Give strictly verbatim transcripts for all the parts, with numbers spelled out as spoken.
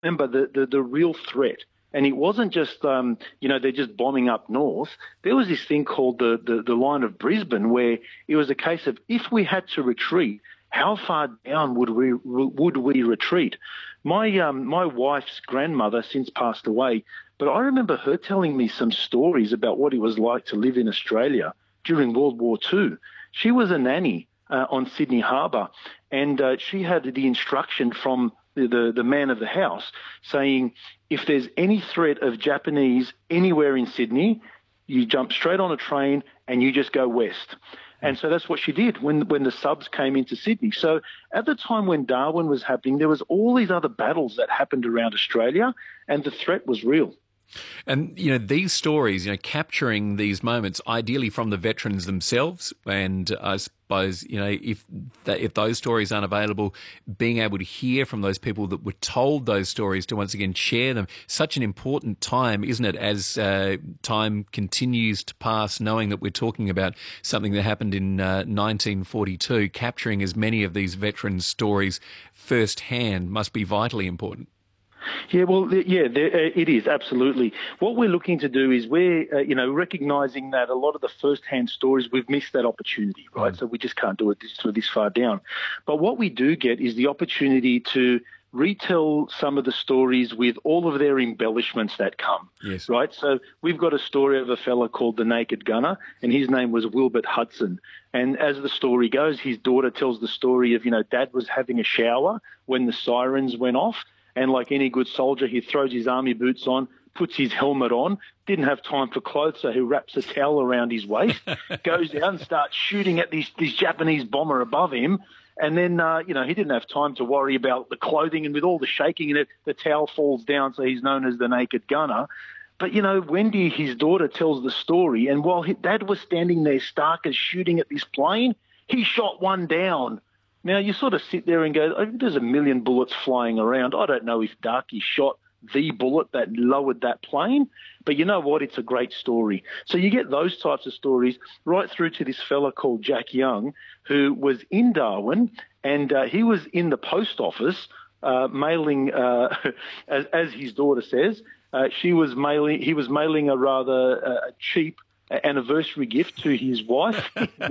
remember the, the, the real threat. And it wasn't just, um, you know, they're just bombing up north. There was this thing called the, the, the line of Brisbane, where it was a case of if we had to retreat, how far down would we would we retreat? My um, my wife's grandmother since passed away, but I remember her telling me some stories about what it was like to live in Australia during World War Two. She was a nanny uh, on Sydney Harbour, and uh, she had the instruction from the, the, the man of the house saying, if there's any threat of Japanese anywhere in Sydney, you jump straight on a train and you just go west. And so that's what she did when when the subs came into Sydney. So at the time when Darwin was happening, there was all these other battles that happened around Australia, and the threat was real. And, you know, these stories, you know, capturing these moments, ideally from the veterans themselves, and I suppose, you know, if that, if those stories aren't available, being able to hear from those people that were told those stories to once again share them. Such an important time, isn't it, as uh, time continues to pass, knowing that we're talking about something that happened in uh, nineteen forty-two, capturing as many of these veterans' stories firsthand must be vitally important. Yeah, well, yeah, there, it is, absolutely. What we're looking to do is we're, uh, you know, recognising that a lot of the first-hand stories, we've missed that opportunity, right? Mm. So we just can't do it this, this far down. But what we do get is the opportunity to retell some of the stories with all of their embellishments that come, yes. right? So we've got a story of a fella called the Naked Gunner, and his name was Wilbert Hudson. And as the story goes, his daughter tells the story of, you know, Dad was having a shower when the sirens went off. And like any good soldier, he throws his army boots on, puts his helmet on, didn't have time for clothes, so he wraps a towel around his waist, goes out and starts shooting at this, this Japanese bomber above him. And then, uh, you know, he didn't have time to worry about the clothing, and with all the shaking in it, the towel falls down, so he's known as the Naked Gunner. But, you know, Wendy, his daughter, tells the story, and while his dad was standing there stark as shooting at this plane, he shot one down. Now, you sort of sit there and go, oh, there's a million bullets flying around. I don't know if Darky shot the bullet that lowered that plane, but you know what? It's a great story. So you get those types of stories right through to this fella called Jack Young, who was in Darwin, and uh, he was in the post office uh, mailing, uh, as, as his daughter says, uh, she was mailing, he was mailing a rather uh, cheap anniversary gift to his wife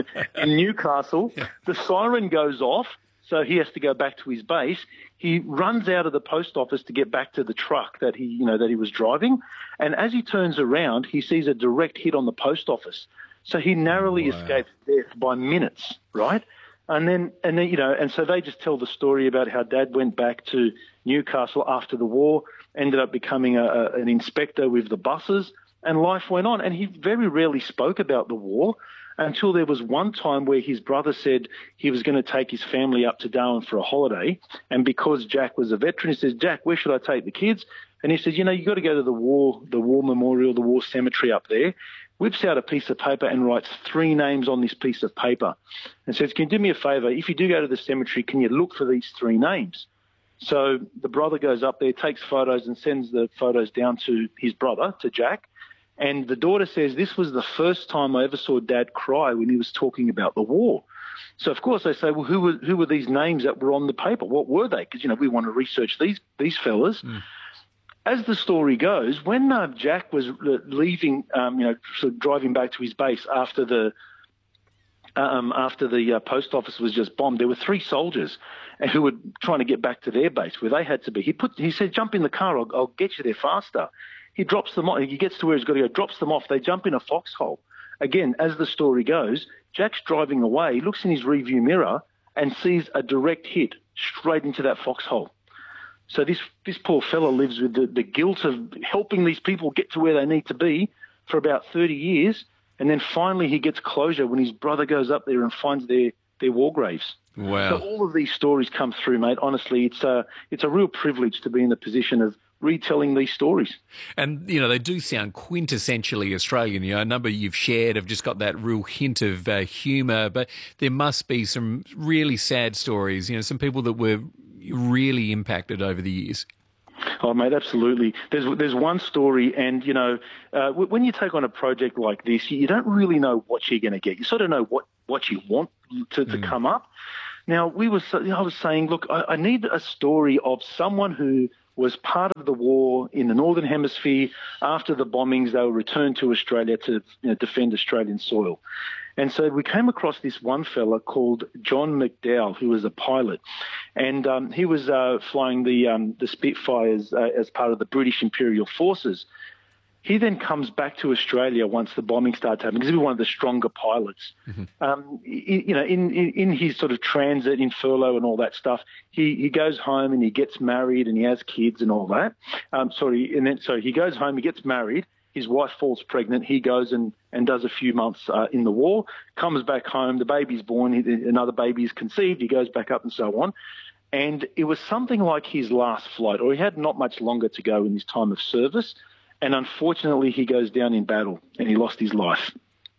in Newcastle. Yeah. The siren goes off, so he has to go back to his base. He runs out of the post office to get back to the truck that he, you know, that he was driving. And as he turns around, he sees a direct hit on the post office. So he narrowly wow. escapes death by minutes, right? And then, and then, you know, and so they just tell the story about how Dad went back to Newcastle after the war, ended up becoming a, a, an inspector with the buses. And life went on, and he very rarely spoke about the war until there was one time where his brother said he was going to take his family up to Darwin for a holiday. And because Jack was a veteran, he says, Jack, where should I take the kids? And he says, you know, you got to go to the war, the war memorial, the war cemetery up there. Whips out a piece of paper and writes three names on this piece of paper and says, can you do me a favor? If you do go to the cemetery, can you look for these three names? So the brother goes up there, takes photos and sends the photos down to his brother, to Jack. And the daughter says, this was the first time I ever saw Dad cry when he was talking about the war. So, of course, they say, well, who were, who were these names that were on the paper? What were they? Because, you know, we want to research these these fellas. Mm. As the story goes, when uh, Jack was leaving, um, you know, sort of driving back to his base after the um, after the uh, post office was just bombed, there were three soldiers who were trying to get back to their base where they had to be. He put, he said, jump in the car, I'll, I'll get you there faster. He drops them off. He gets to where he's got to go, drops them off. They jump in a foxhole. Again, as the story goes, Jack's driving away, looks in his rearview mirror and sees a direct hit straight into that foxhole. So this this poor fella lives with the, the guilt of helping these people get to where they need to be for about thirty years. And then finally he gets closure when his brother goes up there and finds their, their war graves. Wow. So all of these stories come through, mate. Honestly, it's a, it's a real privilege to be in the position of retelling these stories. And, you know, they do sound quintessentially Australian. You know, a number you've shared have just got that real hint of uh, humour, but there must be some really sad stories, you know, some people that were really impacted over the years. Oh, mate, absolutely. There's there's one story, and, you know, uh, when you take on a project like this, you don't really know what you're going to get. You sort of know what, what you want to, to mm. come up. Now, we was I was saying, look, I, I need a story of someone who was part of the war in the Northern Hemisphere. After the bombings, they were returned to Australia to you know, defend Australian soil. And so we came across this one fella called John McDowell, who was a pilot. And um, he was uh, flying the, um, the Spitfires uh, as part of the British Imperial Forces. He then comes back to Australia once the bombing starts happening, because he was one of the stronger pilots. Mm-hmm. Um, you know, in, in, in his sort of transit, in furlough and all that stuff, he, he goes home and he gets married and he has kids and all that. Um, sorry, and then so he goes home, he gets married, his wife falls pregnant, he goes and, and does a few months uh, in the war, comes back home, the baby's born, he, another baby is conceived, he goes back up and so on. And it was something like his last flight, or he had not much longer to go in his time of service. And unfortunately, he goes down in battle and he lost his life.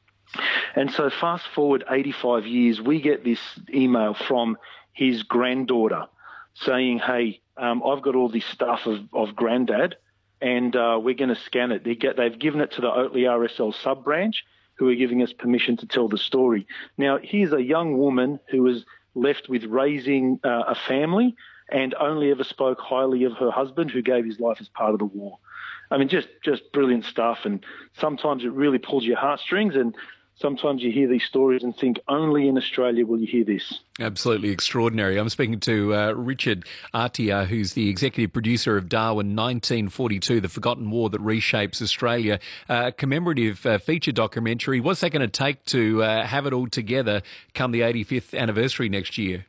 And so fast forward eighty-five years, we get this email from his granddaughter saying, hey, um, I've got all this stuff of, of Granddad, and uh, we're going to scan it. They get, they've given it to the Oatley R S L sub-branch, who are giving us permission to tell the story. Now, here's a young woman who was left with raising uh, a family and only ever spoke highly of her husband, who gave his life as part of the war. I mean, just, just brilliant stuff. And sometimes it really pulls your heartstrings, and sometimes you hear these stories and think, only in Australia will you hear this. Absolutely extraordinary. I'm speaking to uh, Richard Attiah, who's the executive producer of Darwin nineteen forty-two, The Forgotten War That Reshapes Australia, a commemorative uh, feature documentary. What's that going to take to uh, have it all together come the eighty-fifth anniversary next year?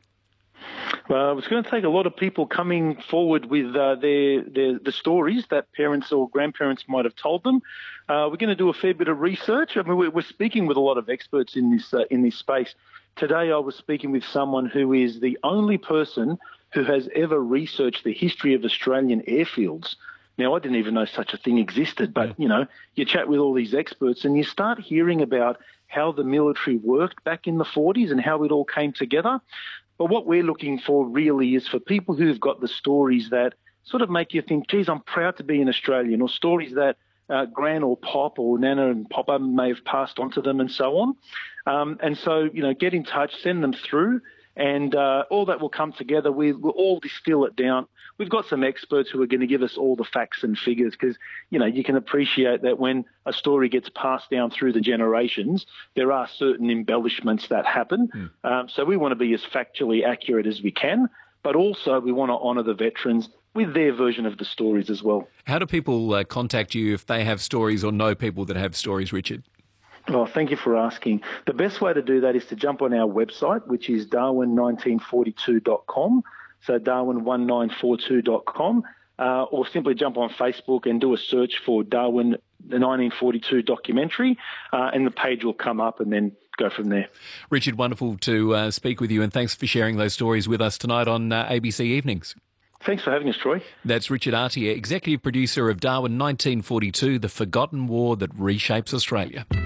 Well, it's going to take a lot of people coming forward with uh, their, their the stories that parents or grandparents might have told them. Uh, we're going to do a fair bit of research. I mean, we're, we're speaking with a lot of experts in this uh, in this space. Today, I was speaking with someone who is the only person who has ever researched the history of Australian airfields. Now, I didn't even know such a thing existed, but, you know, you chat with all these experts and you start hearing about how the military worked back in the forties and how it all came together. But what we're looking for really is for people who've got the stories that sort of make you think, geez, I'm proud to be an Australian, or stories that uh, Gran or Pop or Nana and Papa may have passed on to them and so on. Um, and so, you know, get in touch, send them through, and uh, all that will come together. We, we'll all distill it down. We've got some experts who are going to give us all the facts and figures, because, you know, you can appreciate that when a story gets passed down through the generations, there are certain embellishments that happen. Mm. Um, so we want to be as factually accurate as we can, but also we want to honour the veterans with their version of the stories as well. How do people uh, contact you if they have stories or know people that have stories, Richard? Well, thank you for asking. The best way to do that is to jump on our website, which is darwin nineteen forty-two dot com. So darwin nineteen forty-two dot com, uh, or simply jump on Facebook and do a search for Darwin, the nineteen forty-two documentary, uh, and the page will come up, and then go from there. Richard, wonderful to uh, speak with you, and thanks for sharing those stories with us tonight on uh, A B C Evenings. Thanks for having us, Troy. That's Richard Attiah, executive producer of Darwin nineteen forty-two, The Forgotten War That Reshapes Australia.